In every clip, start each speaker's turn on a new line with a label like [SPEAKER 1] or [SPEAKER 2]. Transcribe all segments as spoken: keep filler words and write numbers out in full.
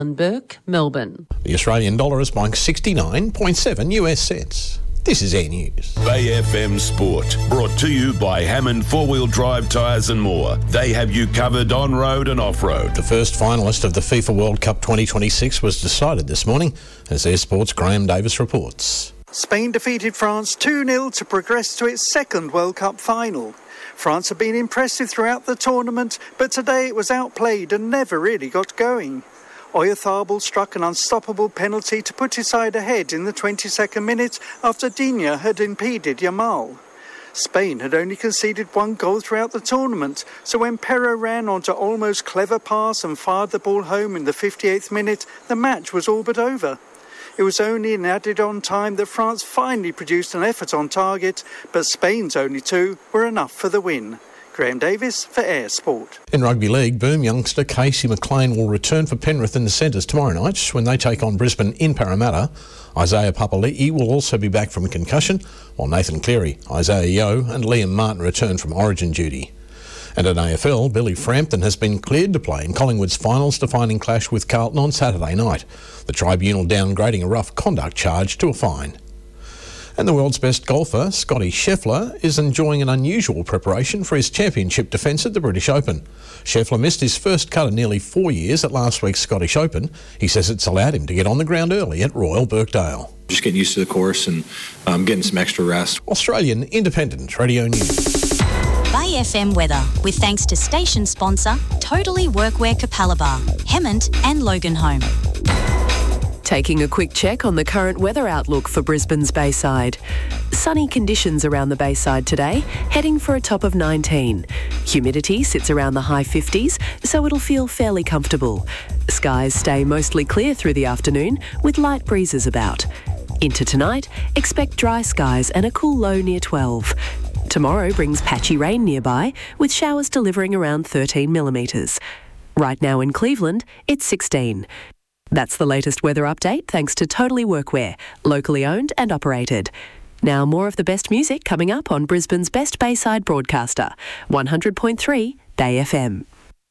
[SPEAKER 1] Burke, Melbourne.
[SPEAKER 2] The Australian dollar is buying sixty-nine point seven U S cents. This is Air News.
[SPEAKER 3] Bay F M Sport, brought to you by Hammond Four-Wheel Drive Tyres and More. They have you covered on-road and off-road.
[SPEAKER 2] The first finalist of the FIFA World Cup twenty twenty-six was decided this morning, as Air Sport's Graham Davis reports.
[SPEAKER 4] Spain defeated France two nil to progress to its second World Cup final. France have been impressive throughout the tournament, but today it was outplayed and never really got going. Oyarzabal struck an unstoppable penalty to put his side ahead in the twenty-second minute after Digne had impeded Yamal. Spain had only conceded one goal throughout the tournament, so when Perro ran onto Olmo's clever pass and fired the ball home in the fifty-eighth minute, the match was all but over. It was only in added-on time that France finally produced an effort on target, but Spain's only two were enough for the win. Graham Davis for Air Sport.
[SPEAKER 2] In rugby league, boom youngster Casey McLean will return for Penrith in the centres tomorrow night when they take on Brisbane in Parramatta. Isaiah Papali'i will also be back from a concussion, while Nathan Cleary, Isaiah Yeo and Liam Martin return from origin duty. And in A F L, Billy Frampton has been cleared to play in Collingwood's finals-defining clash with Carlton on Saturday night, the tribunal downgrading a rough conduct charge to a fine. And the world's best golfer, Scotty Scheffler, is enjoying an unusual preparation for his championship defence at the British Open. Scheffler missed his first cut in nearly four years at last week's Scottish Open. He says it's allowed him to get on the ground early at Royal Birkdale.
[SPEAKER 5] Just getting used to the course and um, getting some extra rest.
[SPEAKER 2] Australian Independent Radio News.
[SPEAKER 6] Bay F M weather, with thanks to station sponsor Totally Workwear Capalaba, Hemmant and Loganholme.
[SPEAKER 7] Taking a quick check on the current weather outlook for Brisbane's Bayside. Sunny conditions around the Bayside today, heading for a top of nineteen. Humidity sits around the high fifties, so it'll feel fairly comfortable. Skies stay mostly clear through the afternoon, with light breezes about. Into tonight, expect dry skies and a cool low near twelve. Tomorrow brings patchy rain nearby, with showers delivering around thirteen millimetres. Right now in Cleveland, it's sixteen. That's the latest weather update thanks to Totally Workwear, locally owned and operated. Now more of the best music coming up on Brisbane's best Bayside broadcaster, one hundred point three Bay F M.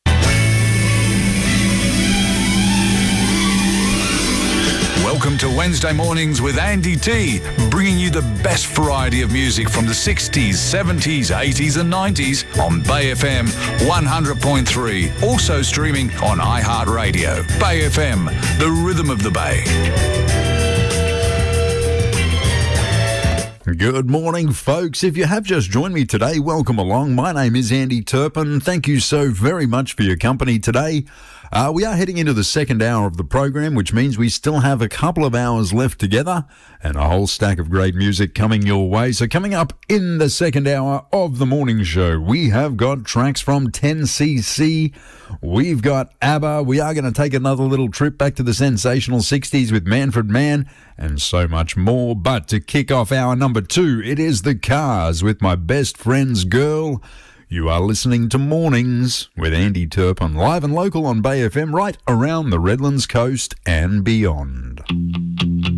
[SPEAKER 8] Welcome to Wednesday Mornings with Andy T, bringing you the best variety of music from the sixties, seventies, eighties and nineties on Bay F M one hundred point three. Also streaming on iHeartRadio. Bay F M, the rhythm of the Bay.
[SPEAKER 9] Good morning, folks. If you have just joined me today, welcome along. My name is Andy Turpin. Thank you so very much for your company today. Uh, we are heading into the second hour of the program, which means we still have a couple of hours left together and a whole stack of great music coming your way. So coming up in the second hour of the morning show, we have got tracks from ten C C. We've got ABBA. We are going to take another little trip back to the sensational sixties with Manfred Mann and so much more. But to kick off hour number two, it is the Cars with My Best Friend's Girl. You are listening to Mornings with Andy Turpin, live and local on Bay F M, right around the Redlands coast and beyond.